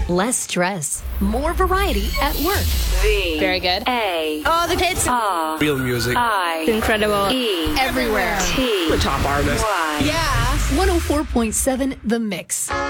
less stress, more variety at work. V. Very good. A. Oh, the hits. R. Real music. I. Incredible. E. Everywhere. T. The top artist. Y. Yeah. 104.7 The Mix.